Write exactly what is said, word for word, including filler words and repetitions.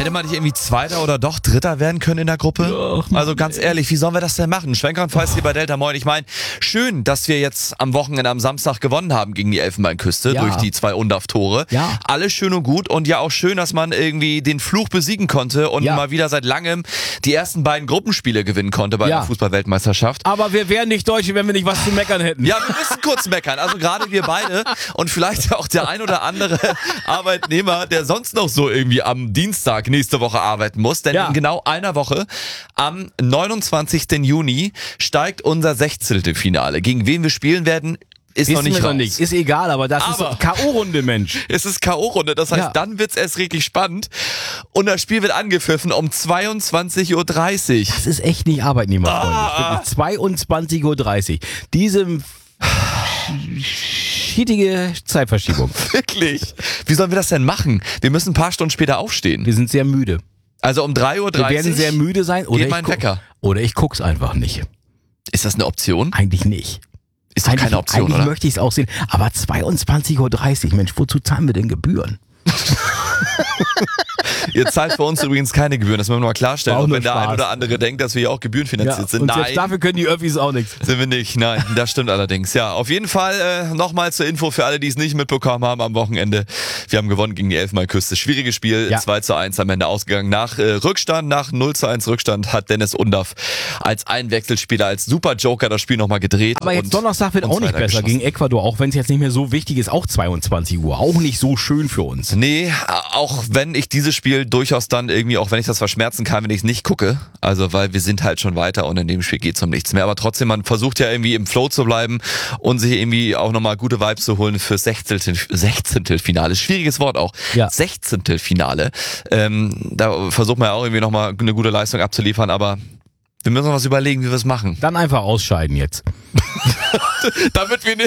Hätte man nicht irgendwie Zweiter oder doch Dritter werden können in der Gruppe? Ja, also ganz ehrlich, wie sollen wir das denn machen? Schwenker und Feist hier bei Delta Moin. Ich meine, schön, dass wir jetzt am Wochenende am Samstag gewonnen haben gegen die Elfenbeinküste Ja. durch die zwei Undaf-Tore. Ja. Alles schön und gut und ja auch schön, dass man irgendwie den Fluch besiegen konnte und Ja. mal wieder seit langem die ersten beiden Gruppenspiele gewinnen konnte bei Ja. der Fußball-Weltmeisterschaft. Aber wir wären nicht Deutsche, wenn wir nicht was zu meckern hätten. Ja, wir müssen kurz meckern. Also gerade wir beide und vielleicht auch der ein oder andere Arbeitnehmer, der sonst noch so irgendwie am Dienstag nächste Woche arbeiten muss. Denn Ja. in genau einer Woche, am neunundzwanzigsten Juni, steigt unser Sechzehntelfinale. Gegen wen wir spielen werden, ist noch Wissen nicht wir raus. noch nicht. Ist egal, aber das Aber- ist K O-Runde, Mensch. Es ist K O-Runde, das heißt, Ja. dann wird's erst richtig spannend. Und das Spiel wird angepfiffen um zweiundzwanzig Uhr dreißig. Das ist echt nicht arbeitnehmerfreundlich. Ah. Wirklich. zweiundzwanzig Uhr dreißig. Diese schietige Zeitverschiebung. Wirklich. Wie sollen wir das denn machen? Wir müssen ein paar Stunden später aufstehen. Wir sind sehr müde. Also um drei Uhr Wir dreißig werden sehr müde sein. Oder geht ich mein gu- Wecker. Oder ich guck's einfach nicht. Ist das eine Option? Eigentlich nicht. Ist doch Eigentlich, keine Option, eigentlich oder? möchte ich es auch sehen. Aber zweiundzwanzig Uhr dreißig, Mensch, wozu zahlen wir denn Gebühren? Ihr zahlt für uns übrigens keine Gebühren, das müssen wir mal klarstellen. War auch Und nur wenn der ein Spaß. oder andere denkt, dass wir hier auch gebührenfinanziert sind. und Nein, selbst dafür können die Öffis auch nichts. sind wir nicht. Nein, das stimmt allerdings. Ja, auf jeden Fall äh, nochmal zur Info für alle, die es nicht mitbekommen haben am Wochenende. Wir haben gewonnen gegen die Elfenbeinküste. Schwieriges Spiel, Ja. zwei zu eins am Ende ausgegangen. Nach äh, Rückstand, nach null zu eins Rückstand hat Dennis Undaf als Einwechselspieler, als Super-Joker das Spiel nochmal gedreht. Aber jetzt und Donnerstag wird uns auch nicht besser weitergeschossen. gegen Ecuador, auch wenn es jetzt nicht mehr so wichtig ist, auch zweiundzwanzig Uhr. Auch nicht so schön für uns. Nee, auch wenn ich dieses Spiel durchaus dann irgendwie, auch wenn ich das verschmerzen kann, wenn ich es nicht gucke. Also, weil wir sind halt schon weiter und in dem Spiel geht's um nichts mehr. Aber trotzdem, man versucht ja irgendwie im Flow zu bleiben und sich irgendwie auch nochmal gute Vibes zu holen für Sechzehntel, Sechzehntelfinale. Schwieriges Wort auch. Ja. Sechzehntelfinale. Ähm, da versucht man ja auch irgendwie nochmal eine gute Leistung abzuliefern, aber wir müssen uns was überlegen, wie wir es machen. Dann einfach ausscheiden jetzt. Damit wir